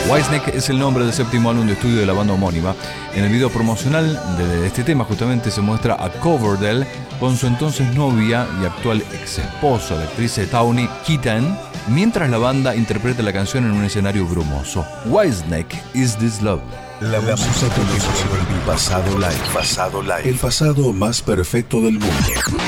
Whitesnake es el nombre del séptimo álbum de estudio de la banda homónima. En el video promocional de este tema justamente se muestra a Coverdale con su entonces novia y actual ex esposa, la actriz Tawny Kitaen, mientras la banda interpreta la canción en un escenario brumoso. Whitesnake, Is This Love? La música que pasado live. El pasado más perfecto del mundo.